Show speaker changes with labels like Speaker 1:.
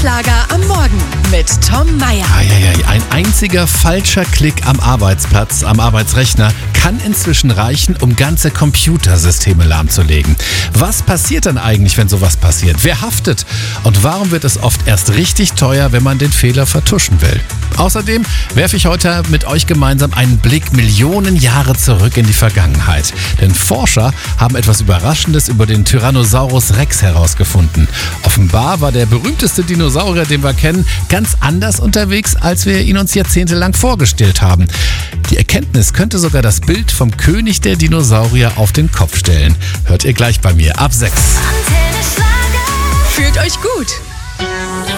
Speaker 1: Schlager am Morgen mit Tom Mayer.
Speaker 2: Ein einziger falscher Klick am Arbeitsplatz, am Arbeitsrechner kann inzwischen reichen, um ganze Computersysteme lahmzulegen. Was passiert denn eigentlich, wenn sowas passiert? Wer haftet? Und warum wird es oft erst richtig teuer, wenn man den Fehler vertuschen will? Außerdem werfe ich heute mit euch gemeinsam einen Blick Millionen Jahre zurück in die Vergangenheit. Denn Forscher haben etwas Überraschendes über den Tyrannosaurus Rex herausgefunden. Offenbar war der berühmteste Dinosaurier, den wir kennen, ganz anders unterwegs, als wir ihn uns jahrzehntelang vorgestellt haben. Die Erkenntnis könnte sogar das Bild vom König der Dinosaurier auf den Kopf stellen. Hört ihr gleich bei mir ab 6.
Speaker 1: Fühlt euch gut.